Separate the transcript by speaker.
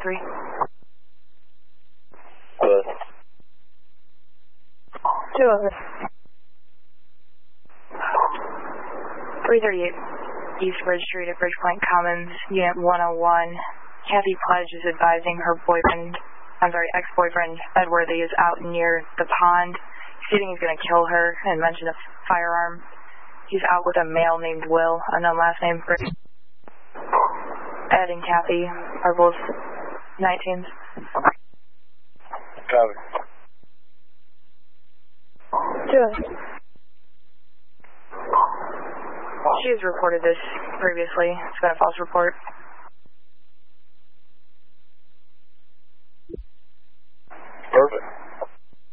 Speaker 1: 3.
Speaker 2: Hello.
Speaker 1: 211. 338 East Bridge Street at Bridgepoint Commons, Unit 101. Kathy Pledge is advising her ex-boyfriend, Ed Worthy, is out near the pond. He's saying he's going to kill her and mention a firearm. He's out with a male named Will, unknown last name. Ed and Kathy are both 19s.
Speaker 2: Copy.
Speaker 1: 211. She has reported this previously. It's been a false report.